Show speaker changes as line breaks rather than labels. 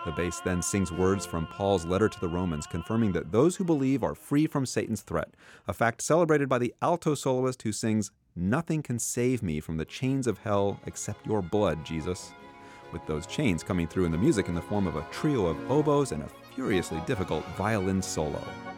The bass then sings words from Paul's letter to the Romans, confirming that those who believe are free from Satan's threat, a fact celebrated by the alto soloist who sings, "Nothing can save me from the chains of hell except your blood, Jesus," with those chains coming through in the music in the form of a trio of oboes and a furiously difficult violin solo.